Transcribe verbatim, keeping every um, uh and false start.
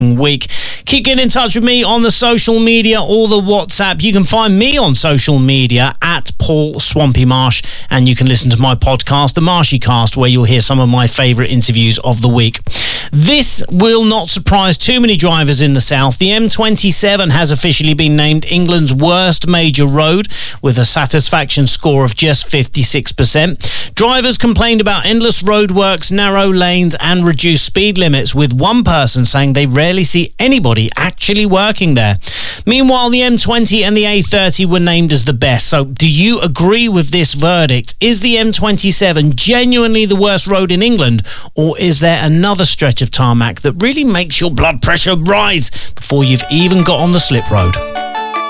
week. Keep getting in touch with me on the social media or the WhatsApp. You can find me on social media at Paul Swampy Marsh, and you can listen to my podcast, The Marshy Cast, where you'll hear some of my favourite interviews of the week. This will not surprise too many drivers in the south. The M twenty-seven has officially been named England's worst major road, with a satisfaction score of just fifty-six percent. Drivers complained about endless roadworks, narrow lanes and reduced speed limits, with one person saying they rarely see anybody actually working there. Meanwhile, the M twenty and the A thirty were named as the best. So do you agree with this verdict? Is the M twenty-seven genuinely the worst road in England, or is there another stretch of tarmac that really makes your blood pressure rise before you've even got on the slip road?